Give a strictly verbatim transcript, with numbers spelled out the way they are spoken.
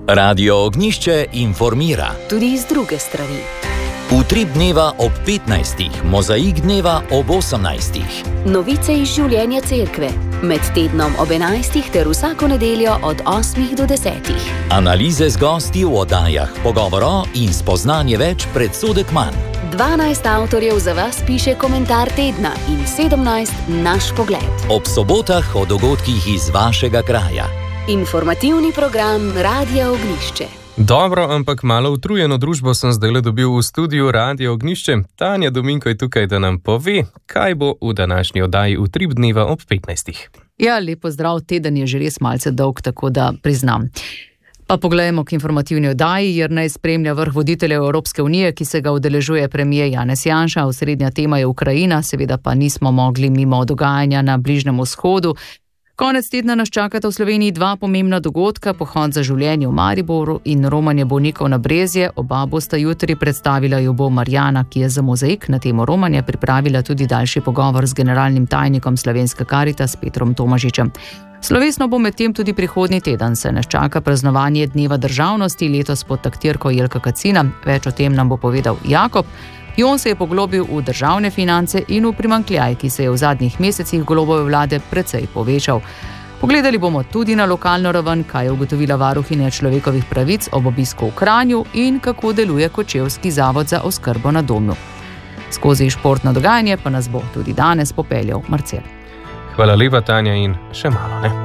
Radio Ognjišče informira. Tudi iz druge strani. Utrip dneva ob petnajstih, mozaik dneva ob osemnajstih. Novice iz življenja cerkve. Med tednom ob enajstih ter vsako nedeljo od osmih do desetih. Analize z gosti v oddajah, pogovoro in spoznanje več predsodek manj. dvanajst avtorjev za vas piše komentar tedna in sedemnajst naš pogled. Ob sobotah o dogodkih iz vašega kraja. Informativni program Radia Ognjišče. Dobro, ampak malo utrujeno družbo sem zdaj dobil v studiu Radia Ognjišče. Tanja Dominko je tukaj, da nam pove, kaj bo v današnji oddaji Utrip dneva ob petnajstih. Ja, lepo zdrav, teden je že res malce dolg, tako da priznam. Pa poglejmo k informativni oddaji, jer naj spremlja vrh voditeljev Evropske unije, ki se ga udeležuje premier Janez Janša. Osrednja tema je Ukrajina, seveda pa nismo mogli mimo dogajanja na Bližnjem vzhodu. Konec tedna nas čakata v Sloveniji dva pomembna dogodka, pohod za življenje v Mariboru in romanje bolnikov na Brezje. Oba bosta jutri, predstavila jo bo Marjana, ki je za mozaik na temo romanja pripravila tudi daljši pogovor z generalnim tajnikom Slovenske Karitas Petrom Tomažičem. Slovesno bo medtem tudi prihodnji teden, se nas čaka praznovanje Dneva državnosti, letos pod taktirko Jelka Kacina. Več o tem nam bo povedal Jakob. Jon se je poglobil v državne finance in v primanjkljaj, ki se je v zadnjih mesecih Golobove vlade precej povečal. Pogledali bomo tudi na lokalno raven, kaj je ugotovila varuhinja človekovih pravic ob obisku v Kranju in kako deluje Kočevski zavod za oskrbo na domu. Skozi športno dogajanje pa nas bo tudi danes popeljal Marcel. Hvala lepa, Tanja, in še malo, ne?